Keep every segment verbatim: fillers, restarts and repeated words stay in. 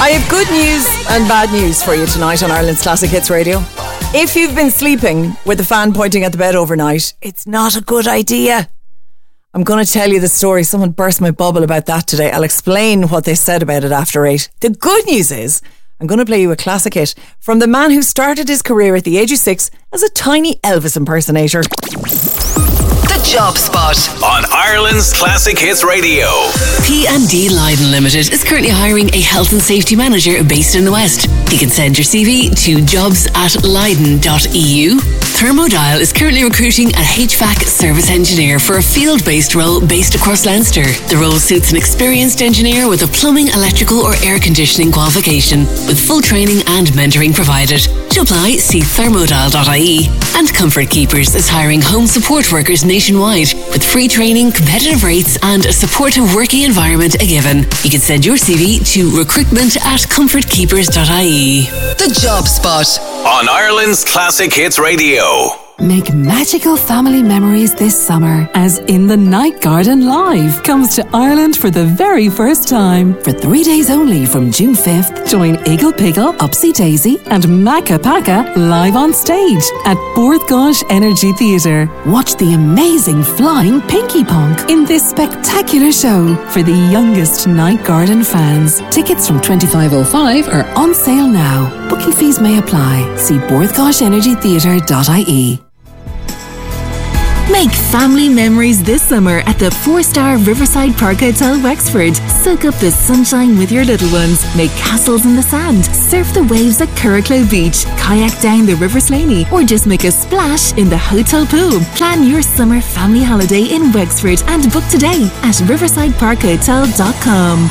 I have good news and bad news for you tonight on Ireland's Classic Hits Radio. If you've been sleeping with the fan pointing at the bed overnight, it's not a good idea. I'm going to tell you the story. Someone burst my bubble about that today. I'll explain what they said about it after eight. The good news is I'm going to play you a classic hit from the man who started his career at the age of six as a tiny Elvis impersonator. The Job Spot on Ireland's Classic Hits Radio. P and D Leiden Limited is currently hiring a health and safety manager based in the West. You can send your C V to jobs at leiden dot e u. Thermodial is currently recruiting a H V A C service engineer for a field-based role based across Leinster. The role suits an experienced engineer with a plumbing, electrical or air conditioning qualification, with full training and mentoring provided. To apply, see thermodial dot i e. And Comfort Keepers is hiring home support workers nationwide, with free training, competitive rates and a supportive working environment a given. You can send your C V to recruitment at comfort keepers dot i e. The Job Spot on Ireland's Classic Hits Radio. Make magical family memories this summer as In the Night Garden Live comes to Ireland for the very first time. For three days only from June fifth, join Eagle Pickle, Upsy Daisy and Macca Pacca live on stage at Bord Gáis Energy Theatre. Watch the amazing flying Pinky Punk in this spectacular show for the youngest Night Garden fans. Tickets from twenty-five oh five are on sale now. Booking fees may apply. See bord gáis energy theatre dot i e. Make family memories this summer at the four-star Riverside Park Hotel Wexford. Soak up the sunshine with your little ones. Make castles in the sand. Surf the waves at Curracloe Beach. Kayak down the River Slaney. Or just make a splash in the hotel pool. Plan your summer family holiday in Wexford and book today at riverside park hotel dot com.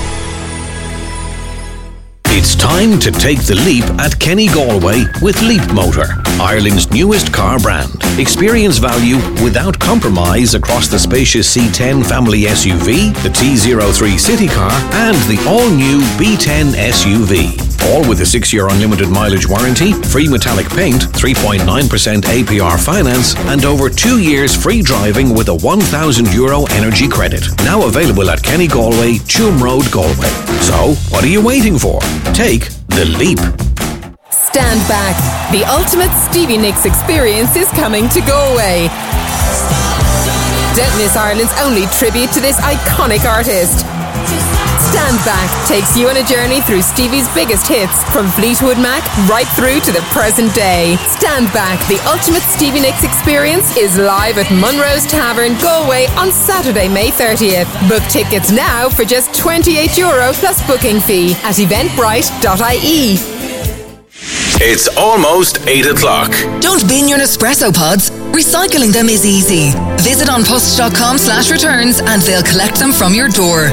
It's time to take the leap at Kenny Galway with Leap Motor, Ireland's newest car brand. Experience value without compromise across the spacious C ten family S U V, the T zero three city car and the all-new B ten S U V. All with a six-year unlimited mileage warranty, free metallic paint, three point nine percent A P R finance and over two years free driving with a one thousand euro energy credit. Now available at Kenny Galway, Tuam Road, Galway. So, what are you waiting for? Take the leap. Stand back. The ultimate Stevie Nicks experience is coming to Galway. Don't miss Ireland's only tribute to this iconic artist. Stand Back takes you on a journey through Stevie's biggest hits, from Fleetwood Mac right through to the present day. Stand Back, the ultimate Stevie Nicks experience, is live at Munro's Tavern, Galway on Saturday, May thirtieth. Book tickets now for just twenty-eight euro plus booking fee at eventbrite dot i e. It's almost eight o'clock. Don't bin your Nespresso pods. Recycling them is easy. Visit onpost dot com slash returns and they'll collect them from your door.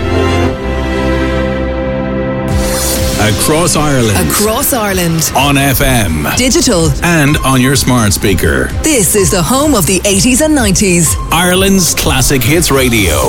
Across Ireland. Across Ireland. On F M. Digital. And on your smart speaker. This is the home of the eighties and nineties. Ireland's Classic Hits Radio.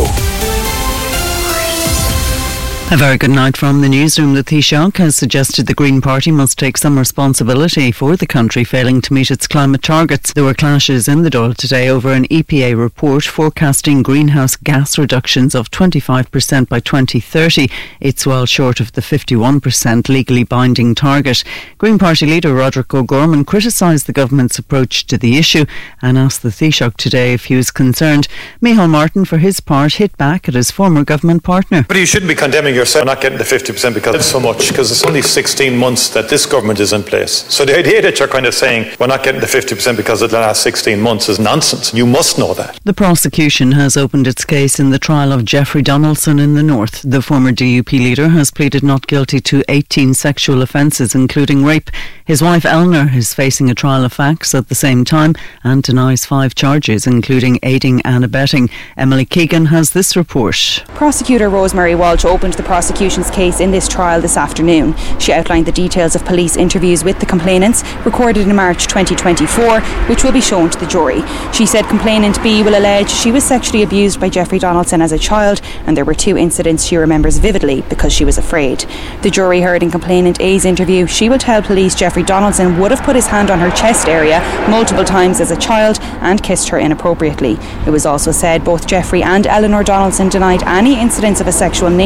A very good night from the newsroom. The Taoiseach has suggested the Green Party must take some responsibility for the country failing to meet its climate targets. There were clashes in the Dáil today over an E P A report forecasting greenhouse gas reductions of twenty-five percent by twenty thirty. It's well short of the fifty-one percent legally binding target. Green Party leader Roderick O'Gorman criticised the government's approach to the issue and asked the Taoiseach today if he was concerned. Micheál Martin, for his part, hit back at his former government partner. But you shouldn't be condemning yourself not getting the fifty percent because it's so much, because it's only sixteen months that this government is in place. So the idea that you're kind of saying we're not getting the fifty percent because of the last sixteen months is nonsense. You must know that. The prosecution has opened its case in the trial of Jeffrey Donaldson in the North. The former D U P leader has pleaded not guilty to eighteen sexual offences, including rape. His wife Eleanor is facing a trial of facts at the same time and denies five charges, including aiding and abetting. Emily Keegan has this report. Prosecutor Rosemary Walsh opened the prosecution's case in this trial this afternoon. She outlined the details of police interviews with the complainants recorded in March twenty twenty-four, which will be shown to the jury. She said complainant B will allege she was sexually abused by Jeffrey Donaldson as a child, and there were two incidents she remembers vividly because she was afraid. The jury heard in complainant A's interview she will tell police Jeffrey Donaldson would have put his hand on her chest area multiple times as a child and kissed her inappropriately. It was also said both Jeffrey and Eleanor Donaldson denied any incidents of a sexual nature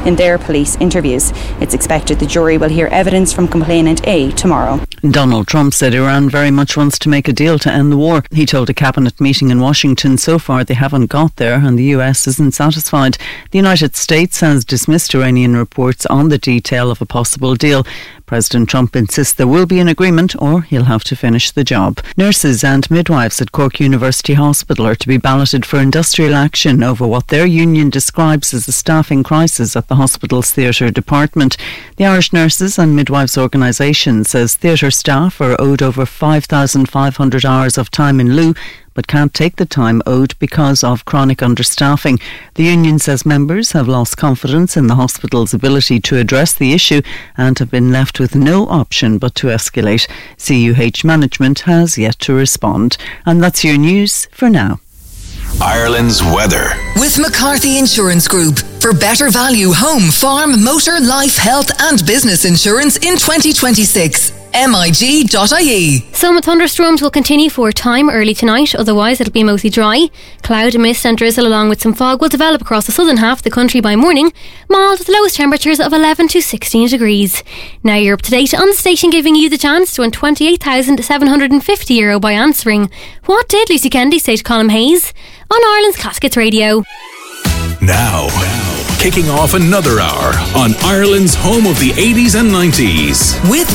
in their police interviews. It's expected the jury will hear evidence from complainant A tomorrow. Donald Trump said Iran very much wants to make a deal to end the war. He told a cabinet meeting in Washington so far they haven't got there and the U S isn't satisfied. The United States has dismissed Iranian reports on the detail of a possible deal. President Trump insists there will be an agreement or he'll have to finish the job. Nurses and midwives at Cork University Hospital are to be balloted for industrial action over what their union describes as a staffing crisis at the hospital's theatre department. The Irish Nurses and Midwives Organisation says theatre staff are owed over five thousand five hundred hours of time in lieu but can't take the time owed because of chronic understaffing. The union says members have lost confidence in the hospital's ability to address the issue and have been left with no option but to escalate. C U H management has yet to respond. And that's your news for now. Ireland's weather. With McCarthy Insurance Group. For better value home, farm, motor, life, health and business insurance in twenty twenty-six. M I G dot I E. Some thunderstorms will continue for a time early tonight, otherwise it'll be mostly dry. Cloud, mist and drizzle along with some fog will develop across the southern half of the country by morning, mild with lowest temperatures of eleven to sixteen degrees. Now you're up to date on the station, giving you the chance to win twenty-eight thousand seven hundred fifty euro by answering what did Lucy Kennedy say to Colm Hayes on Ireland's Classic Hits Radio. Now, now, kicking off another hour on Ireland's home of the eighties and nineties. With